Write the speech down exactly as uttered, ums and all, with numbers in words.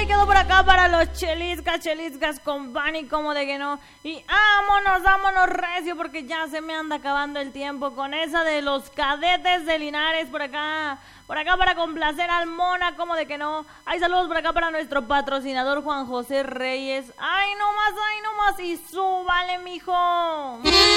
ahí quedó por acá para los cheliscas, cheliscas con pan y como de que no. Y vámonos, vámonos recio porque ya se me anda acabando el tiempo con esa de los cadetes de Linares por acá. Por acá para complacer al Mona, como de que no. Hay saludos por acá para nuestro patrocinador Juan José Reyes. Ay, no más, ay, no más. Y súbale, mijo.